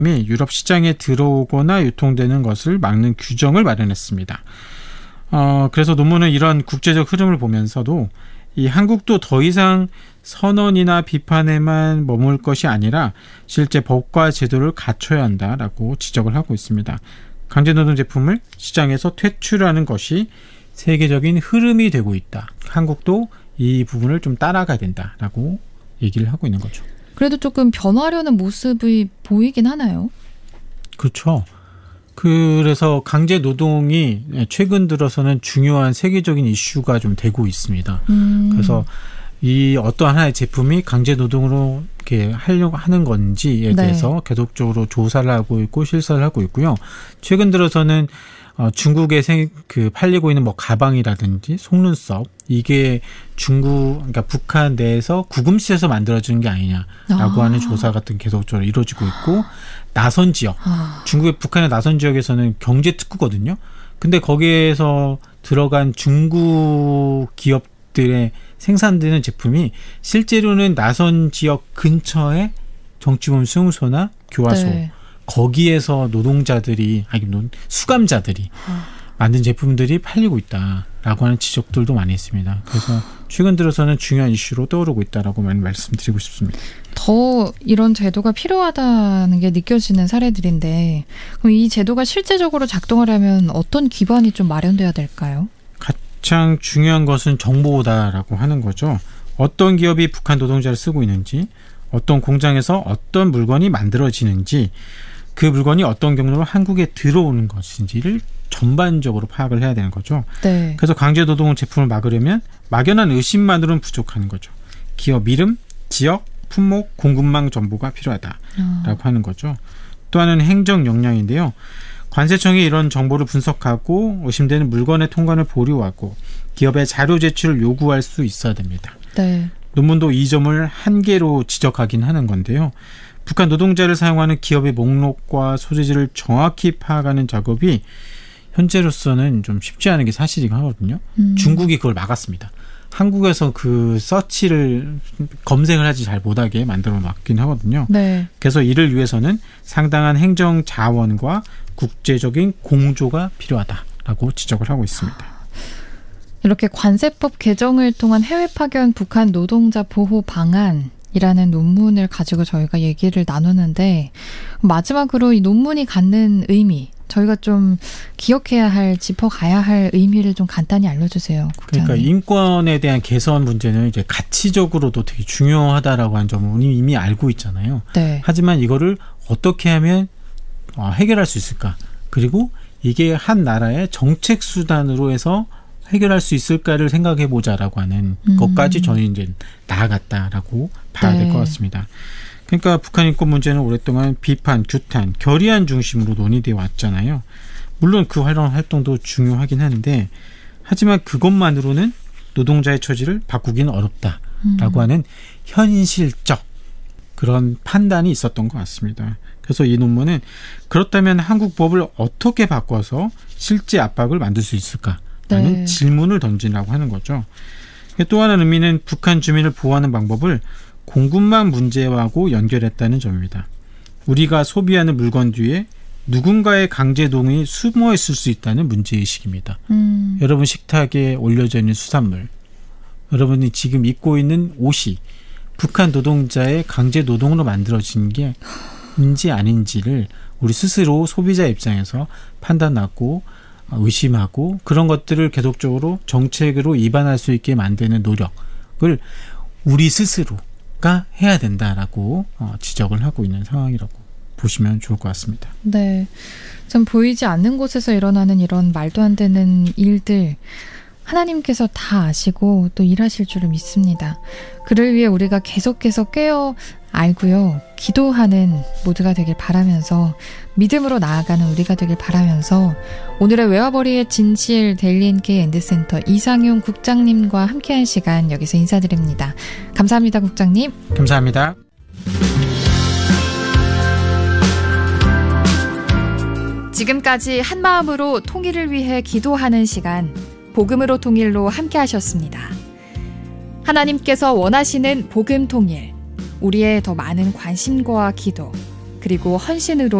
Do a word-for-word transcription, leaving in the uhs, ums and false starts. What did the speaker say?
유럽 시장에 들어오거나 유통되는 것을 막는 규정을 마련했습니다. 어, 그래서 논문은 이런 국제적 흐름을 보면서도 이 한국도 더 이상 선언이나 비판에만 머물 것이 아니라 실제 법과 제도를 갖춰야 한다라고 지적을 하고 있습니다. 강제노동 제품을 시장에서 퇴출하는 것이 세계적인 흐름이 되고 있다. 한국도 이 부분을 좀 따라가야 된다라고 얘기를 하고 있는 거죠. 그래도 조금 변화하려는 모습이 보이긴 하나요? 그렇죠. 그래서 강제노동이 최근 들어서는 중요한 세계적인 이슈가 좀 되고 있습니다. 음. 그래서 이 어떠한 하나의 제품이 강제노동으로 이렇게 하려고 하는 건지에 네. 대해서 계속적으로 조사를 하고 있고 실사를 하고 있고요. 최근 들어서는 어, 중국에 생, 그 팔리고 있는 뭐 가방이라든지 속눈썹 이게 중국 그러니까 북한 내에서 구금시에서 만들어지는 게 아니냐라고 아. 하는 조사 같은 게 계속적으로 이루어지고 있고 나선 지역 아. 중국의 북한의 나선 지역에서는 경제 특구거든요. 근데 거기에서 들어간 중국 기업들의 생산되는 제품이 실제로는 나선 지역 근처에 정치범 수용소나 교화소 네. 거기에서 노동자들이 아니 수감자들이 아. 만든 제품들이 팔리고 있다라고 하는 지적들도 많이 있습니다. 그래서 최근 들어서는 중요한 이슈로 떠오르고 있다라고 말씀드리고 싶습니다. 더 이런 제도가 필요하다는 게 느껴지는 사례들인데 그럼 이 제도가 실제적으로 작동하려면 어떤 기반이 좀 마련돼야 될까요? 가장 중요한 것은 정보다라고 하는 거죠. 어떤 기업이 북한 노동자를 쓰고 있는지, 어떤 공장에서 어떤 물건이 만들어지는지, 그 물건이 어떤 경로로 한국에 들어오는 것인지를 전반적으로 파악을 해야 되는 거죠. 네. 그래서 강제노동 제품을 막으려면 막연한 의심만으로는 부족한 거죠. 기업 이름, 지역, 품목, 공급망 정보가 필요하다라고 어. 하는 거죠. 또 하나는 행정 역량인데요. 관세청이 이런 정보를 분석하고 의심되는 물건의 통관을 보류하고 기업의 자료 제출을 요구할 수 있어야 됩니다. 네. 논문도 이 점을 한계로 지적하긴 하는 건데요. 북한 노동자를 사용하는 기업의 목록과 소재지를 정확히 파악하는 작업이 현재로서는 좀 쉽지 않은 게 사실이긴 하거든요. 음. 중국이 그걸 막았습니다. 한국에서 그 서치를 검색을 하지 잘 못하게 만들어 놨긴 하거든요. 네. 그래서 이를 위해서는 상당한 행정 자원과 국제적인 공조가 필요하다라고 지적을 하고 있습니다. 이렇게 관세법 개정을 통한 해외 파견 북한 노동자 보호 방안이라는 논문을 가지고 저희가 얘기를 나누는데 마지막으로 이 논문이 갖는 의미 저희가 좀 기억해야 할, 짚어가야 할 의미를 좀 간단히 알려주세요. 국장님. 그러니까 인권에 대한 개선 문제는 이제 가치적으로도 되게 중요하다라고 하는 점을 이미 알고 있잖아요. 네. 하지만 이거를 어떻게 하면 해결할 수 있을까? 그리고 이게 한 나라의 정책 수단으로 해서 해결할 수 있을까를 생각해 보자라고 하는 음. 것까지 저는 이제 나아갔다라고 봐야 될 것 네. 같습니다. 그러니까 북한 인권 문제는 오랫동안 비판, 규탄, 결의안 중심으로 논의되어 왔잖아요. 물론 그 활동도 중요하긴 한데 하지만 그것만으로는 노동자의 처지를 바꾸기는 어렵다라고 음. 하는 현실적 그런 판단이 있었던 것 같습니다. 그래서 이 논문은 그렇다면 한국 법을 어떻게 바꿔서 실제 압박을 만들 수 있을까라는 네. 질문을 던지라고 하는 거죠. 또 하나는 의미는 북한 주민을 보호하는 방법을 공급망 문제하고 연결했다는 점입니다. 우리가 소비하는 물건 뒤에 누군가의 강제노동이 숨어 있을 수 있다는 문제의식입니다. 음. 여러분 식탁에 올려져 있는 수산물, 여러분이 지금 입고 있는 옷이 북한 노동자의 강제노동으로 만들어진 게 인지 아닌지를 우리 스스로 소비자 입장에서 판단하고 의심하고 그런 것들을 계속적으로 정책으로 입안할 수 있게 만드는 노력을 우리 스스로가 해야 된다라고 지적을 하고 있는 상황이라고 보시면 좋을 것 같습니다. 네, 좀 보이지 않는 곳에서 일어나는 이런 말도 안 되는 일들 하나님께서 다 아시고 또 일하실 줄을 믿습니다. 그를 위해 우리가 계속해서 깨어 알고요. 기도하는 모두가 되길 바라면서 믿음으로 나아가는 우리가 되길 바라면서 오늘의 외화벌이의 진실 데일리엔케이 엔드센터 이상용 국장님과 함께한 시간 여기서 인사드립니다. 감사합니다. 국장님. 감사합니다. 지금까지 한마음으로 통일을 위해 기도하는 시간 복음으로 통일로 함께하셨습니다. 하나님께서 원하시는 복음 통일, 우리의 더 많은 관심과 기도, 그리고 헌신으로